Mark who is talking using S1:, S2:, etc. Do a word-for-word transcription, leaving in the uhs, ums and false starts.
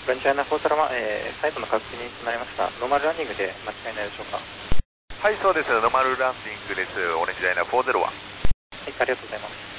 S1: ブランチャイナフォーサラマ、えー、サイトの確認となりました。ノーマルランディングで間違いないでしょうか。
S2: はい、そうです。ノーマルランディングです。オレンジダイナフォーゼロワン。
S1: はい、ありがとうございます。